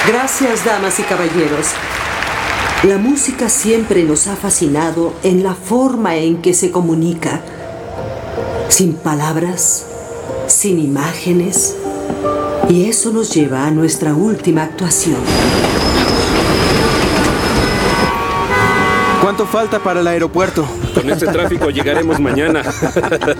Gracias, damas y caballeros. La música siempre nos ha fascinado en la forma en que se comunica. Sin palabras, sin imágenes. Y eso nos lleva a nuestra última actuación. ¿Cuánto falta para el aeropuerto? Con este tráfico llegaremos mañana.